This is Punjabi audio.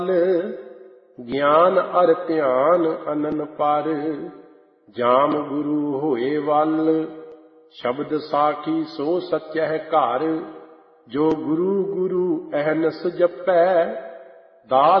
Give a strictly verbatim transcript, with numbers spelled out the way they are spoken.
ਗਿਆਨ ਅਰ ਧਿਆਨ ਅਨਨ ਪਰ, ਜਾਮ ਗੁਰੂ ਹੋਏ ਵੱਲ। ਸ਼ਬਦ ਸਾਖੀ ਸੋ ਸਚਹਿ ਘਰ, ਜੋ ਗੁਰੂ ਗੁਰੂ ਅਹਨਿਸ ਜਪੈ। ਦਾਸ